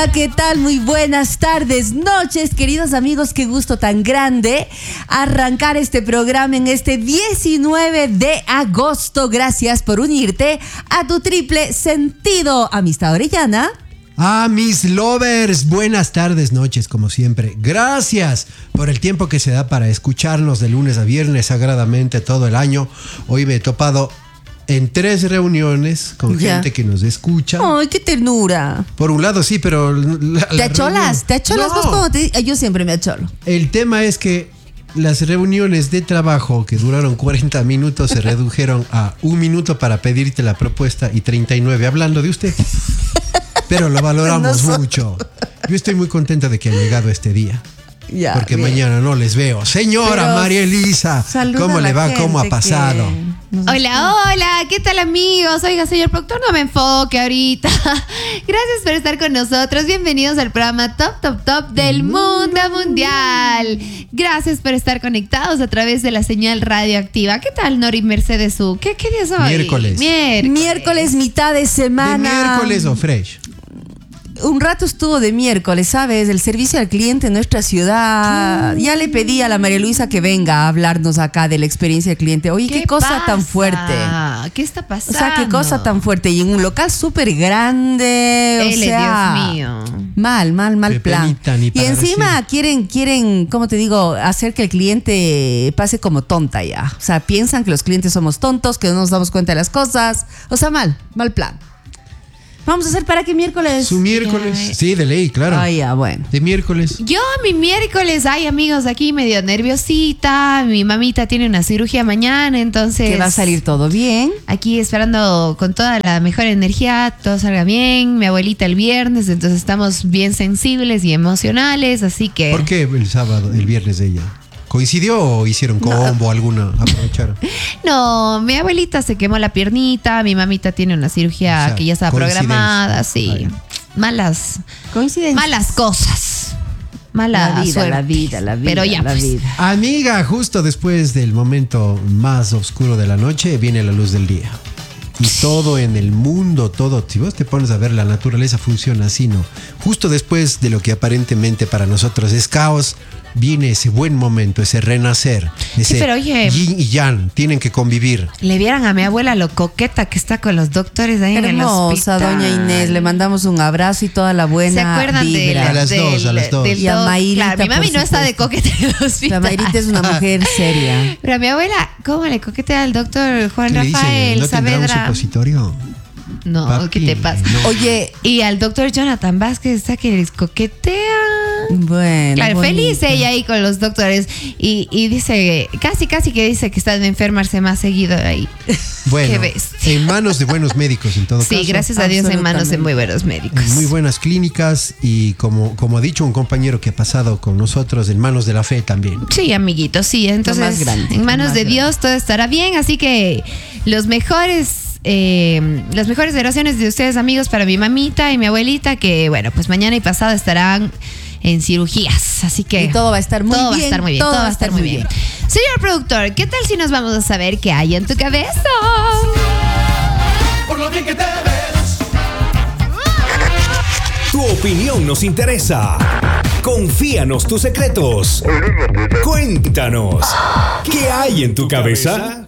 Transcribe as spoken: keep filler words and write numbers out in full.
¿Qué tal? Muy buenas tardes, noches, queridos amigos. Qué gusto tan grande arrancar este programa en este diecinueve de agosto. Gracias por unirte a tu triple sentido. Amistad Orellana. A mis lovers, buenas tardes, noches, como siempre. Gracias por el tiempo que se da para escucharnos de lunes a viernes sagradamente todo el año. Hoy me he topado en tres reuniones con ya. gente que nos escucha. ¡Ay, qué ternura! Por un lado sí, pero... La, ¿Te la acholas? reunión... ¿Te acholas no. vos como te... Yo siempre me acholo. El tema es que las reuniones de trabajo que duraron cuarenta minutos se redujeron a un minuto para pedirte la propuesta y treinta y nueve hablando de usted. Pero lo valoramos Nosotros. mucho. Yo estoy muy contenta de que ha llegado este día. Ya, porque bien. Mañana no les veo. Señora Pero María Elisa, ¿cómo le va? ¿Cómo ha pasado? Hola, hola, ¿qué tal amigos? Oiga, señor productor, no me enfoque ahorita. Gracias por estar con nosotros. Bienvenidos al programa Top, Top, Top del Mundo Mundial. Gracias por estar conectados a través de la señal radioactiva. ¿Qué tal, Nori Mercedes U? ¿Qué, qué día es hoy? Miércoles. Miércoles. Miércoles, mitad de semana. ¿De miércoles o fresh? Un rato estuvo de miércoles, ¿sabes? El servicio al cliente en nuestra ciudad. Ya le pedí a la María Luisa que venga a hablarnos acá de la experiencia del cliente. Oye, qué, qué cosa pasa? tan fuerte. ¿Qué está pasando? O sea, qué cosa tan fuerte. Y en un local súper grande. Ele, o sea, Dios mío. Mal, mal, mal Pepe plan. Y encima decir. quieren, quieren, ¿cómo te digo? Hacer que el cliente pase como tonta ya. O sea, piensan que los clientes somos tontos, que no nos damos cuenta de las cosas. O sea, mal, mal plan. Vamos a hacer para qué miércoles. Su miércoles. Ay. Sí, de ley, claro. Ah, ya, bueno. De miércoles. Yo, mi miércoles, ay, amigos, aquí medio nerviosita. Mi mamita tiene una cirugía mañana, entonces. Que va a salir todo bien. Aquí esperando con toda la mejor energía, todo salga bien. Mi abuelita el viernes, entonces estamos bien sensibles y emocionales, así que. ¿Por qué el sábado, el viernes de ella? ¿Coincidió o hicieron combo no. alguna? ¿Aprovecharon? No, mi abuelita se quemó la piernita, mi mamita tiene una cirugía o sea, que ya está programada, sí. Ay. Malas, coincidencias. Malas cosas. Mala la vida, suerte. la vida, la vida. Pero ya, la pues. vida. Amiga, justo después del momento más oscuro de la noche viene la luz del día. Y todo en el mundo, todo, si vos te pones a ver, la naturaleza funciona así, ¿no? Justo después de lo que aparentemente para nosotros es caos, viene ese buen momento, ese renacer, ese sí, pero oye, yin y yang, tienen que convivir. Le vieran a mi abuela lo coqueta que está con los doctores ahí Hermosa, en el hospital. Doña Inés, le mandamos un abrazo y toda la buena ¿Se acuerdan vibra. de la, a las del, dos, a las dos. Del y a Mayrita, claro, mi mami no está de coqueta en el hospital. La Mayrita es una mujer seria. Pero a mi abuela, ¿cómo le coquetea al doctor Juan ¿Qué le Rafael dice? ¿No tendrá Saavedra? un supositorio? No, Papi, ¿qué te pasa? No. Oye, y al doctor Jonathan Vázquez está que les coquetea. Bueno, claro, bonita. feliz ella ahí con los doctores y, y dice, casi casi que dice que está de enfermarse más seguido ahí. Bueno, en manos de buenos médicos en todo sí, caso. Sí, gracias a Dios en manos de muy buenos médicos. Muy buenas clínicas y como, como ha dicho un compañero que ha pasado con nosotros, en manos de la fe también. Sí, amiguitos, sí, entonces más grande, en manos de grande. Dios todo estará bien, así que los mejores... Eh, las mejores oraciones de ustedes, amigos, para mi mamita y mi abuelita, que bueno, pues mañana y pasado estarán en cirugías, así que y todo va a estar muy todo bien, va a estar muy bien, todo, todo va a estar muy bien. bien. Señor productor, ¿qué tal si nos vamos a saber qué hay en tu cabeza? Por lo bien que te ves. Tu opinión nos interesa. Confíanos tus secretos. Cuéntanos, ¿qué hay en tu cabeza?